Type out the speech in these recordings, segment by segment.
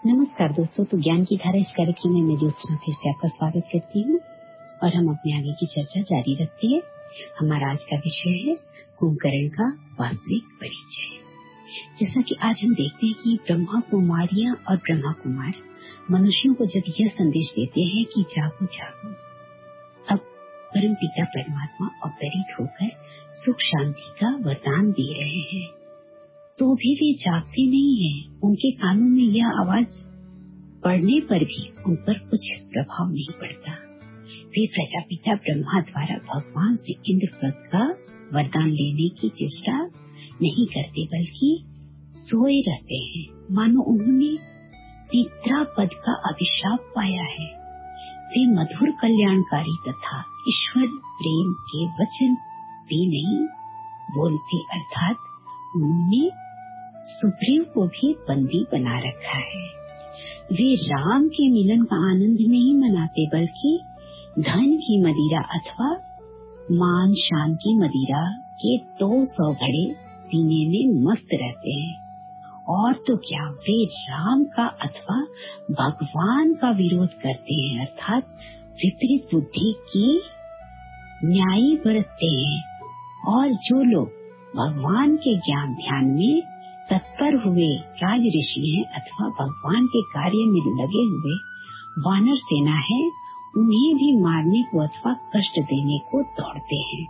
नमस्कार दोस्तों, तो ज्ञान की धारा इस कार्यक्रम में मैं ज्योत्सना फिर से आपका स्वागत करती हूँ और हम अपने आगे की चर्चा जारी रखते हैं। हमारा आज का विषय है कुंभकर्ण का वास्तविक परिचय। जैसा कि आज हम देखते हैं कि ब्रह्मा कुमारियां और ब्रह्मा कुमार मनुष्यों को जब यह संदेश देते हैं कि जागो जागो, अब परम पिता परमात्मा अवतरित होकर सुख शांति का वरदान दे रहे हैं, तो भी वे जागते नहीं हैं। उनके कानों में यह आवाज पड़ने पर भी उन पर कुछ प्रभाव नहीं पड़ता। वे प्रजापिता ब्रह्मा द्वारा भगवान से इंद्रपद का वरदान लेने की चेष्टा नहीं करते, बल्कि सोए रहते हैं, मानो उन्होंने निद्रा पद का अभिशाप पाया है। वे मधुर कल्याणकारी तथा ईश्वर प्रेम के वचन भी नहीं बोलते, अर्थात उन्होंने सुग्रीव को भी बंदी बना रखा है। वे राम के मिलन का आनंद नहीं मनाते, बल्कि धन की मदिरा अथवा मान शान की मदिरा के 200 घड़े पीने में मस्त रहते हैं। और तो क्या, वे राम का अथवा भगवान का विरोध करते हैं, अर्थात विपरीत बुद्धि की न्यायी बरतते हैं। और जो लोग भगवान के ज्ञान ध्यान में तत्पर हुए राज ऋषि हैं अथवा भगवान के कार्य में लगे हुए वानर सेना है, उन्हें भी मारने को अथवा कष्ट देने को दौड़ते हैं।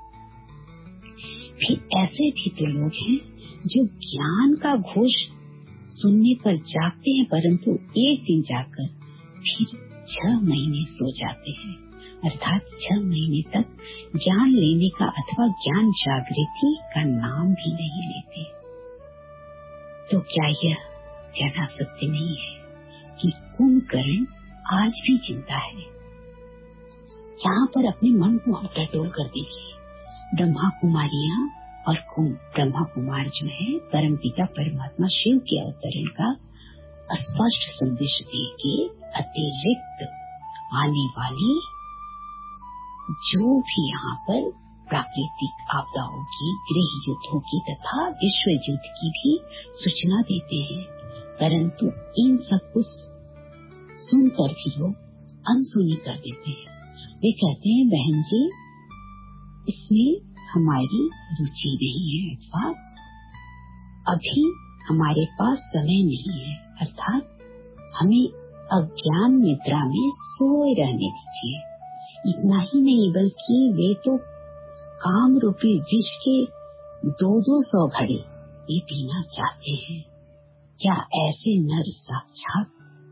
फिर ऐसे भी तो लोग हैं जो ज्ञान का घोष सुनने पर जागते हैं, परंतु एक दिन जाकर फिर 6 महीने सो जाते हैं, अर्थात 6 महीने तक ज्ञान लेने का अथवा ज्ञान जागृति का नाम भी नहीं लेते। तो क्या यह कहना सत्य नहीं है कि कुंभकर्ण आज भी जिंदा है? यहाँ पर अपने मन को हम टटोल कर देखिए। ब्रह्मा कुमारियां और ब्रह्मा कुमार जो है, परम पिता परमात्मा शिव के अवतरण का स्पष्ट संदेश दे के अतिरिक्त आने वाली जो भी यहाँ पर प्राकृतिक आपदाओं की, गृह युद्धों की तथा विश्व युद्ध की भी सूचना देते हैं, परंतु इन सब कुछ सुनकर भी लोग अनसुनी कर देते हैं। वे कहते हैं बहन जी, इसमें हमारी रुचि नहीं है अथवा अभी हमारे पास समय नहीं है, अर्थात हमें अज्ञान निद्रा में सोए रहने दीजिए। इतना ही नहीं, बल्कि वे तो काम रूपी विष के 200 घड़े ये पीना चाहते हैं। क्या ऐसे नर साक्षात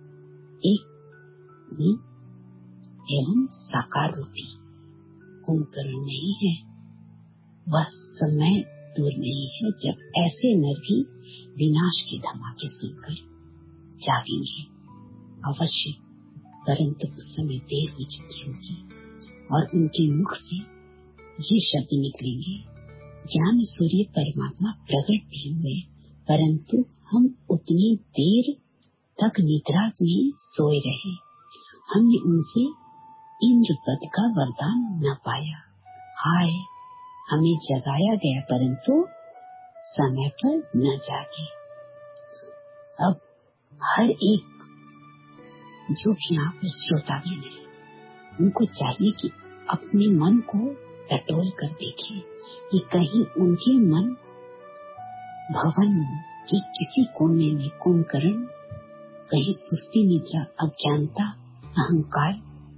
एक एवं साकार रूपी कुंभकर्ण नहीं है? वह समय दूर नहीं है जब ऐसे नर भी विनाश के धमाके सुनकर जागेंगे अवश्य, परंतु उस समय देर हो चुकी होगी और उनके मुख से ये शब्द निकलेंगे, ज्ञान सूर्य परमात्मा प्रकट भी हुए, परंतु हम उतनी देर तक निद्रा में सोए रहे, हमने उनसे इंद्र पद का वरदान न पाया। हाय, हमें जगाया गया परंतु समय पर न जागे। अब हर एक जो भी यहाँ पर श्रोतागण है, उनको चाहिए कि अपने मन को टटोल कर देखें कि कहीं उनके मन भवन के किसी कोने में कुंभकर्ण कहीं सुस्ती निद्रा, अज्ञानता, अहंकार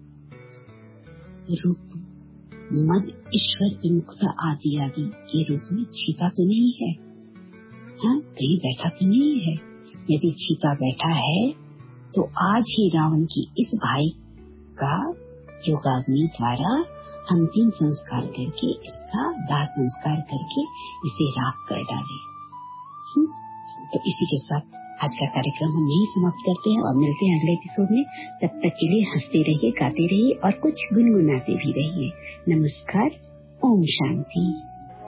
रूप, मद, ईश्वर विमुखता आदि आदि के रूप में छिपा तो नहीं है? हाँ, कहीं बैठा तो नहीं है? यदि छिपा बैठा है तो आज ही रावण की इस भाई का योगाग्नि द्वारा अंतिम संस्कार करके, इसका दाह संस्कार करके इसे राख कर डाले। तो इसी के साथ आज का कार्यक्रम हम यही समाप्त करते हैं और मिलते हैं अगले एपिसोड में। तब तक के लिए हंसते रहिए, गाते रहिए और कुछ गुनगुनाते भी रहिए। नमस्कार, ओम शांति।